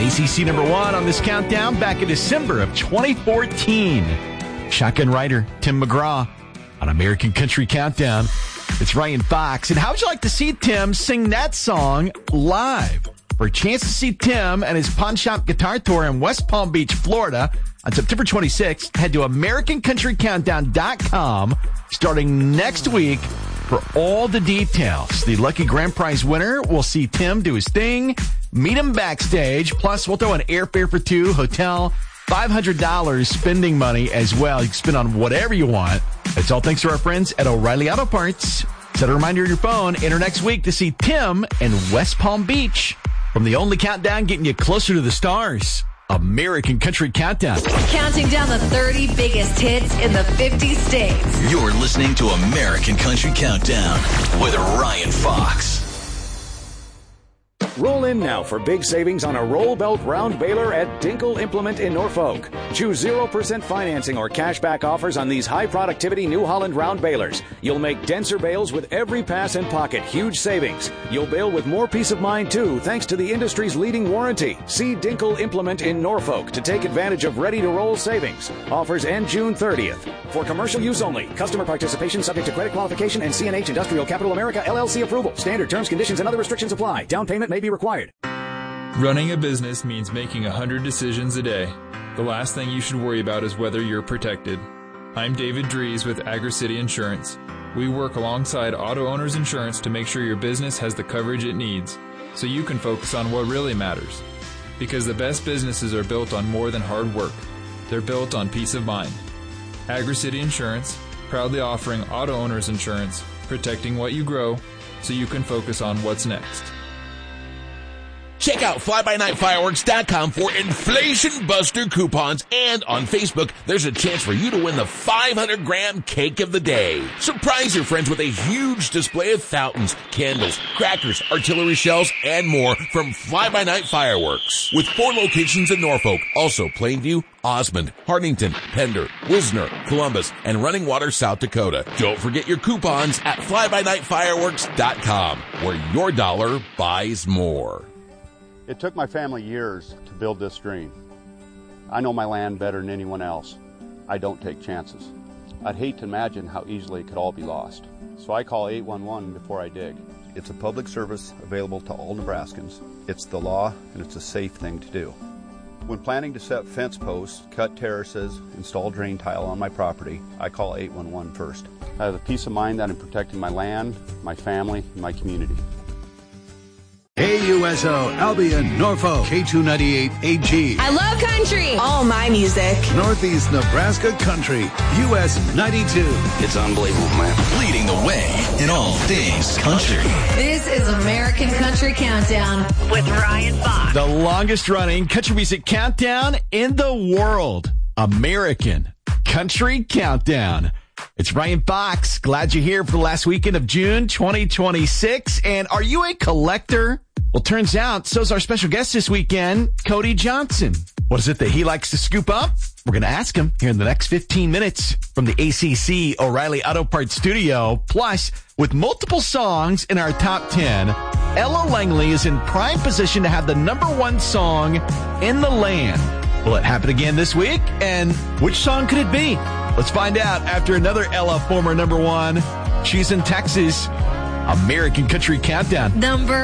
ACC number 1 on this countdown back in December of 2014. Shotgun writer Tim McGraw on American Country Countdown. It's Ryan Fox. And how would you like to see Tim sing that song live? For a chance to see Tim and his Pawn Shop Guitar Tour in West Palm Beach, Florida on September 26th, head to AmericanCountryCountdown.com starting next week for all the details. The lucky grand prize winner will see Tim do his thing, meet him backstage, plus we'll throw an airfare for two, hotel, $500 spending money as well. You can spend on whatever you want. It's all thanks to our friends at O'Reilly Auto Parts. Set a reminder on your phone. Enter next week to see Tim in West Palm Beach. From the only countdown getting you closer to the stars, American Country Countdown. Counting down the 30 biggest hits in the 50 states. You're listening to American Country Countdown with Ryan Fox. Roll in now for big savings on a roll belt round baler at Dinkle Implement in Norfolk. Choose 0% financing or cashback offers on these high productivity New Holland round balers. You'll make denser bales with every pass and pocket. Huge savings. You'll bale with more peace of mind too, thanks to the industry's leading warranty. See Dinkle Implement in Norfolk to take advantage of ready to roll savings. Offers end June 30th. For commercial use only. Customer participation subject to credit qualification and CNH Industrial Capital America LLC approval. Standard terms, conditions, and other restrictions apply. Down payment may be required. Running a business means making 100 decisions a day. The last thing you should worry about is whether you're protected. I'm David Dries with AgriCity Insurance. We work alongside Auto Owners Insurance to make sure your business has the coverage it needs, so you can focus on what really matters. Because the best businesses are built on more than hard work. They're built on peace of mind. AgriCity Insurance, proudly offering Auto Owners Insurance, protecting what you grow, so you can focus on what's next. Check out FlyByNightFireworks.com for Inflation Buster coupons, and on Facebook, there's a chance for you to win the 500-gram cake of the day. Surprise your friends with a huge display of fountains, candles, crackers, artillery shells, and more from Fly-By-Night Fireworks. With 4 locations in Norfolk, also Plainview, Osmond, Hartington, Pender, Wisner, Columbus, and Running Water, South Dakota. Don't forget your coupons at FlyByNightFireworks.com, where your dollar buys more. It took my family years to build this dream. I know my land better than anyone else. I don't take chances. I'd hate to imagine how easily it could all be lost. So I call 811 before I dig. It's a public service available to all Nebraskans. It's the law, and it's a safe thing to do. When planning to set fence posts, cut terraces, install drain tile on my property, I call 811 first. I have the peace of mind that I'm protecting my land, my family, and my community. KUSO, Albion, Norfolk, K298AG. I love country. All my music. Northeast Nebraska Country, US 92. It's unbelievable, man. Leading the way in all things country. This is American Country Countdown with Ryan Fox. The longest running country music countdown in the world. American Country Countdown. It's Ryan Fox. Glad you're here for the last weekend of June 2026. And are you a collector? Well, turns out, so's our special guest this weekend, Cody Johnson. What is it that he likes to scoop up? We're going to ask him here in the next 15 minutes from the ACC O'Reilly Auto Parts studio. Plus, with multiple songs in our top 10, Ella Langley is in prime position to have the #1 song in the land. Will it happen again this week? And which song could it be? Let's find out after another Ella former #1. She's in Texas. American Country Countdown. Number